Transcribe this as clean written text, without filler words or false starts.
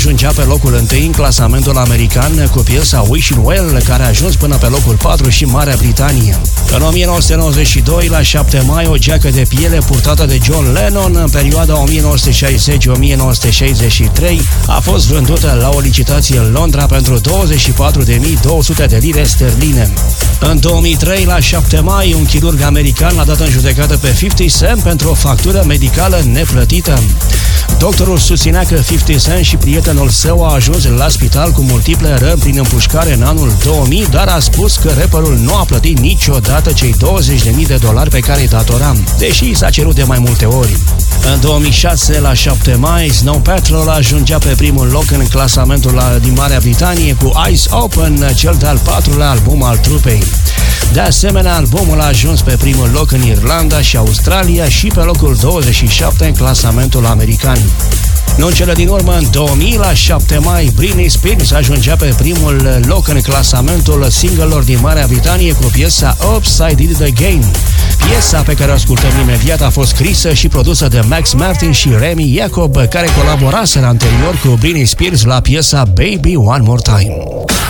ajungea pe locul 1 în clasamentul american cu piesa Wishing Well, care a ajuns până pe locul 4 și în Marea Britanie. În 1992, la 7 mai, o geacă de piele purtată de John Lennon în perioada 1960-1963 a fost vândută la o licitație în Londra pentru 24.200 de lire sterline. În 2003, la 7 mai, un chirurg american l-a dat în judecată pe 50 Cent pentru o factură medicală neplătită. Doctorul susținea că 50 Cent și prietenul său au ajuns la spital cu multiple răni prin împușcare în anul 2000, dar a spus că rapperul nu a plătit niciodată cei $20.000 pe care îi datora, deși s-a cerut de mai multe ori. În 2006, la 7 mai, Snow Patrol ajungea pe primul loc în clasamentul din Marea Britanie cu Eyes Open, cel de-al 4-lea album al trupei. De asemenea, albumul a ajuns pe primul loc în Irlanda și Australia și pe locul 27 în clasamentul american. Nu în cele din urmă, în 2000, la 7 mai, Britney Spears ajungea pe primul loc în clasamentul single-lor din Marea Britanie cu piesa Oops, I Did It Again. Piesa pe care o ascultăm imediat a fost scrisă și produsă de Max Martin și Remy Jacob, care colaboraseră anterior cu Britney Spears la piesa Baby One More Time.